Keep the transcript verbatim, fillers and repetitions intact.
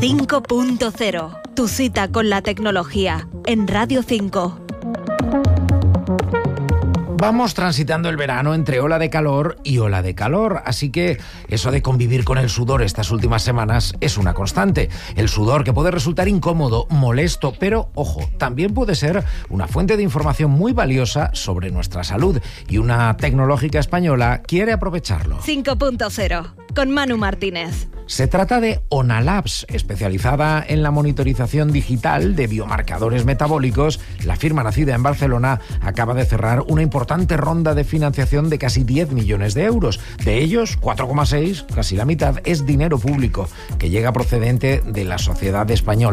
cinco punto cero. Tu cita con la tecnología en Radio cinco. Vamos transitando el verano entre ola de calor y ola de calor, así que eso de convivir con el sudor estas últimas semanas es una constante. El sudor que puede resultar incómodo, molesto, pero, ojo, también puede ser una fuente de información muy valiosa sobre nuestra salud, y una tecnológica española quiere aprovecharlo. cinco punto cero, con Manu Martínez. Se trata de Onalabs, especializada en la monitorización digital de biomarcadores metabólicos. La firma, nacida en Barcelona, acaba de cerrar una importante ronda de financiación de casi diez millones de euros. De ellos, cuatro coma seis, casi la mitad, es dinero público, que llega procedente de la sociedad española